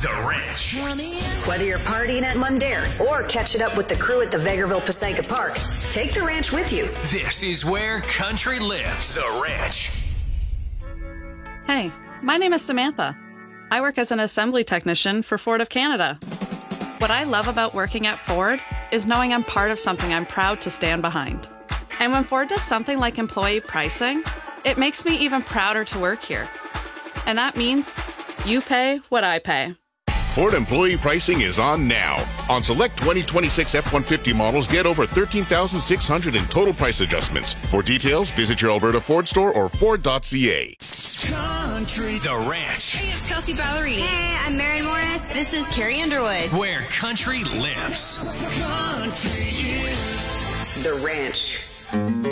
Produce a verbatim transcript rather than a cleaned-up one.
The Ranch. Whether you're partying at Mundair or catching up with the crew at the Vegreville Passaica Park, take the ranch with you. This is where country lives. The Ranch. Hey, my name is Samantha. I work as an assembly technician for Ford of Canada. What I love about working at Ford is knowing I'm part of something I'm proud to stand behind. And when Ford does something like employee pricing, it makes me even prouder to work here. And that means you pay what I pay. Ford employee pricing is on now. On select twenty twenty-six F one fifty models, get over thirteen thousand six hundred dollars in total price adjustments. For details, visit your Alberta Ford store or Ford dot C A. Country. The Ranch. Hey, it's Kelsey Ballerini. Hey, I'm Maren Morris. This is Carrie Underwood. Where country lives. The Ranch.